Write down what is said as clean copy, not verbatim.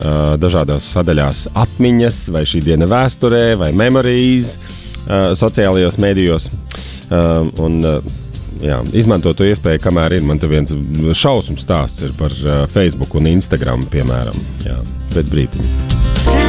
dažādās sadaļās atmiņas, vai šī diena vēsturē, vai memories sociālajos mēdījos. Izmanto to iespēju, kamēr ir. Man te viens šausmu stāsts ir par Facebook un Instagram, piemēram. Jā, pēc brītiņa.